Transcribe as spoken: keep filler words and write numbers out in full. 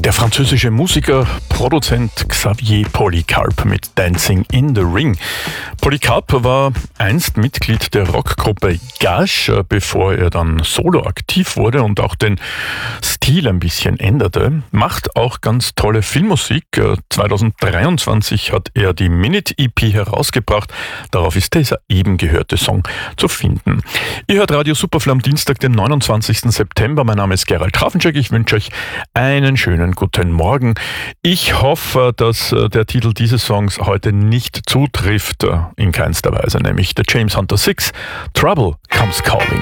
Der französische Musiker, Produzent Xavier Polycarpe mit Dancing in the Ring. Polycarpe war einst Mitglied der Rockgruppe Gage, bevor er dann solo aktiv wurde und auch den Stil ein bisschen änderte. Macht auch ganz tolle Filmmusik. zwanzig dreiundzwanzig hat er die Minute-E P herausgebracht. Darauf ist dieser eben gehörte Song zu finden. Ihr hört Radio Superfly am Dienstag, den neunundzwanzigsten September. Mein Name ist Gerald Trafenczek. Ich wünsche euch einen schönen guten Morgen. Ich hoffe, dass der Titel dieses Songs heute nicht zutrifft, in keinster Weise, nämlich The James Hunter Six, Trouble Comes Calling.